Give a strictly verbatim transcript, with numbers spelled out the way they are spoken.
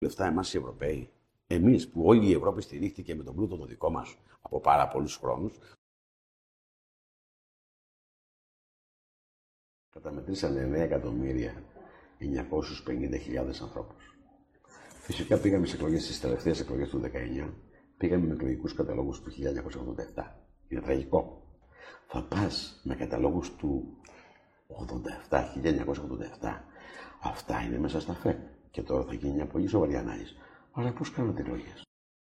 λεφτά εμάς οι Ευρωπαίοι, εμείς που όλη η Ευρώπη στηρίχθηκε με τον πλούτο το δικό μας από πάρα πολλούς χρόνους, καταμετρήσανε εννέα εκατομμύρια εννιακόσιους πενήντα χιλιάδες ανθρώπους. Φυσικά πήγαμε σε εκλογές, στις τελευταίες εκλογές του δεκαεννιά, πήγαμε με εκλογικούς καταλόγους του χίλια εννιακόσια ογδόντα επτά. Είναι τραγικό. Θα πας με καταλόγους του ογδόντα επτά, χίλια εννιακόσια ογδόντα επτά. Αυτά είναι μέσα στα ΦΕΚ. Και τώρα θα γίνει μια πολύ σοβαρή ανάλυση. Αλλά πώς κάνατε εκλογές?